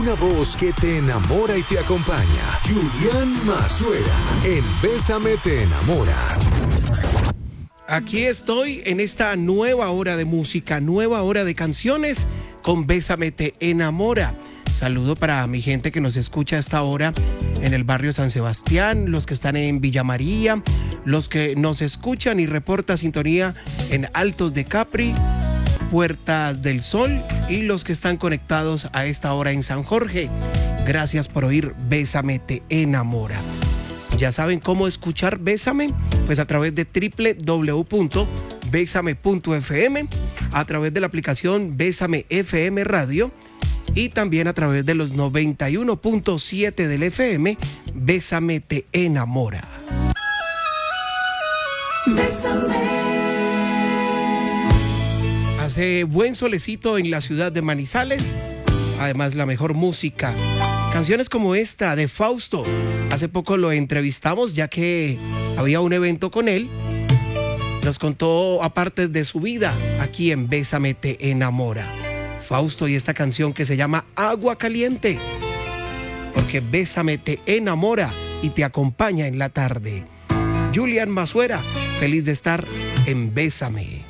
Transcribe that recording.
Una voz que te enamora y te acompaña. Julián Mazuera, en Bésame te enamora. Aquí estoy en esta nueva hora de música, nueva hora de canciones con Bésame te enamora. Saludo para mi gente que nos escucha a esta hora en el barrio San Sebastián, los que están en Villa María, los que nos escuchan y reportan sintonía en Altos de Capri, Puertas del Sol y los que están conectados a esta hora en San Jorge. Gracias por oír Bésame te enamora. Ya saben cómo escuchar Bésame, pues a través de www.besame.fm, a través de la aplicación Bésame FM Radio y también a través de los 91.7 del FM. Bésame te enamora. Bésame. Hace buen solecito en la ciudad de Manizales, además la mejor música. Canciones como esta de Fausto, hace poco lo entrevistamos ya que había un evento con él. Nos contó aparte de su vida aquí en Bésame te enamora. Fausto y esta canción que se llama Agua Caliente, porque Bésame te enamora y te acompaña en la tarde. Julián Mazuera, feliz de estar en Bésame.